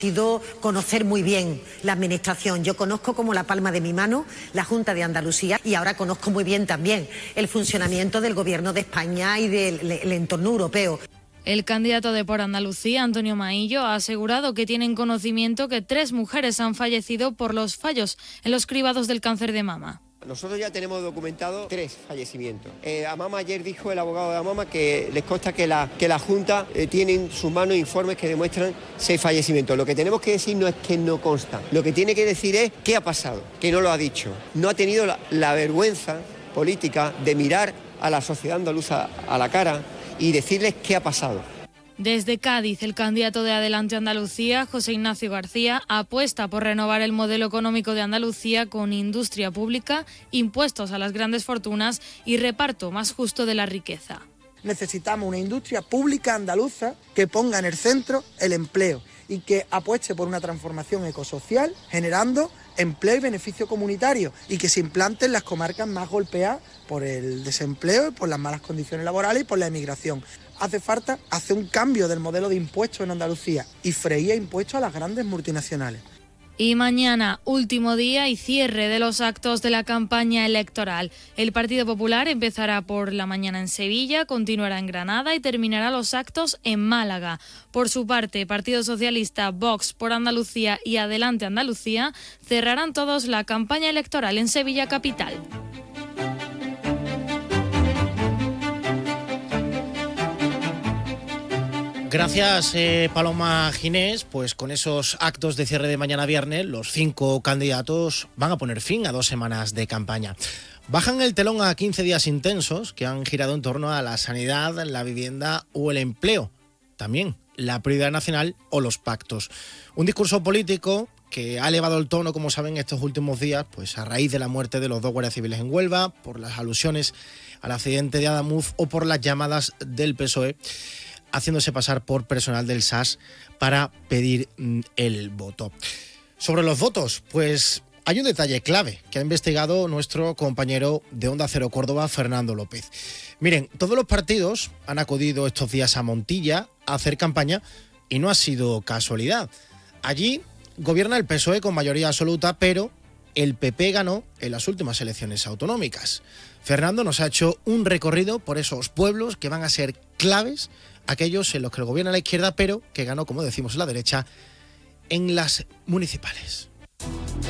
sido conocer muy bien la administración. Yo conozco como la palma de mi mano la Junta de Andalucía y ahora conozco muy bien también el funcionamiento del Gobierno de España y del entorno europeo. El candidato de Por Andalucía, Antonio Maillo, ha asegurado que tienen conocimiento que 3 mujeres han fallecido por los fallos en los cribados del cáncer de mama. Nosotros ya tenemos documentado 3 fallecimientos. AMAMA ayer dijo el abogado de AMAMA que les consta que la Junta tiene en sus manos informes que demuestran 6 fallecimientos. Lo que tenemos que decir no es que no consta. Lo que tiene que decir es qué ha pasado, que no lo ha dicho. No ha tenido la vergüenza política de mirar a la sociedad andaluza a la cara y decirles qué ha pasado. Desde Cádiz, el candidato de Adelante Andalucía, José Ignacio García, apuesta por renovar el modelo económico de Andalucía con industria pública, impuestos a las grandes fortunas y reparto más justo de la riqueza. Necesitamos una industria pública andaluza que ponga en el centro el empleo y que apueste por una transformación ecosocial, generando empleo y beneficio comunitario, y que se implante en las comarcas más golpeadas por el desempleo, por las malas condiciones laborales y por la emigración. Hace falta hacer un cambio del modelo de impuestos en Andalucía y freír impuestos a las grandes multinacionales. Y mañana, último día y cierre de los actos de la campaña electoral. El Partido Popular empezará por la mañana en Sevilla, continuará en Granada y terminará los actos en Málaga. Por su parte, Partido Socialista, Vox, Por Andalucía y Adelante Andalucía cerrarán todos la campaña electoral en Sevilla capital. Gracias, Paloma Ginés. Pues con esos actos de cierre de mañana viernes, los 5 candidatos van a poner fin a 2 semanas de campaña. Bajan el telón a 15 días intensos que han girado en torno a la sanidad, la vivienda o el empleo. También la prioridad nacional o los pactos. Un discurso político que ha elevado el tono, como saben, estos últimos días, pues a raíz de la muerte de los 2 guardias civiles en Huelva, por las alusiones al accidente de Adamuz o por las llamadas del PSOE haciéndose pasar por personal del SAS para pedir el voto. Sobre los votos, pues hay un detalle clave que ha investigado nuestro compañero de Onda Cero Córdoba, Fernando López. Miren, todos los partidos han acudido estos días a Montilla a hacer campaña y no ha sido casualidad. Allí gobierna el PSOE con mayoría absoluta, pero el PP ganó en las últimas elecciones autonómicas. Fernando nos ha hecho un recorrido por esos pueblos que van a ser claves, aquellos en los que gobierna la izquierda, pero que ganó, como decimos, la derecha en las municipales.